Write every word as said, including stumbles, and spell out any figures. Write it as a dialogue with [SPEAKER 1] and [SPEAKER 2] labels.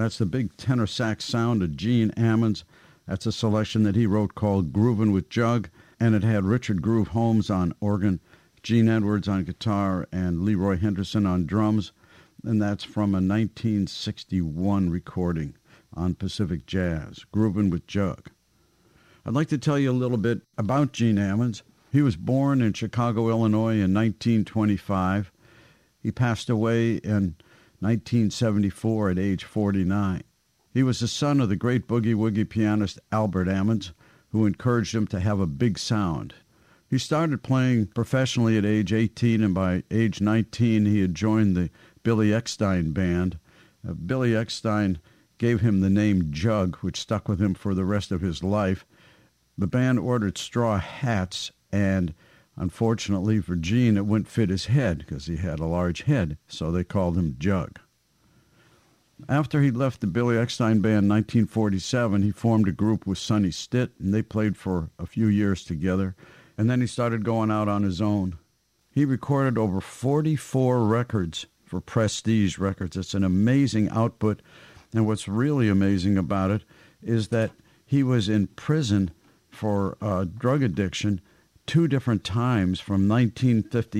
[SPEAKER 1] That's the big tenor sax sound of Gene Ammons. That's a selection that he wrote called Groovin' with Jug, and it had Richard Groove Holmes on organ, Gene Edwards on guitar, and Leroy Henderson on drums. And that's from a nineteen sixty-one recording on Pacific Jazz, Groovin' with Jug. I'd like to tell you a little bit about Gene Ammons. He was born in Chicago, Illinois in nineteen twenty-five. He passed away in nineteen seventy-four at age forty-nine. He was the son of the great boogie-woogie pianist Albert Ammons, who encouraged him to have a big sound. He started playing professionally at age eighteen, and by age nineteen he had joined the Billy Eckstine Band. Uh, Billy Eckstine gave him the name Jug, which stuck with him for the rest of his life. The band ordered straw hats, and unfortunately for Gene, it wouldn't fit his head because he had a large head, so they called him Jug. After he left the Billy Eckstine Band in nineteen forty-seven, he formed a group with Sonny Stitt, and they played for a few years together, and then he started going out on his own. He recorded over forty-four records for Prestige Records. It's an amazing output, and what's really amazing about it is that he was in prison for uh, drug addiction two different times from nineteen fifty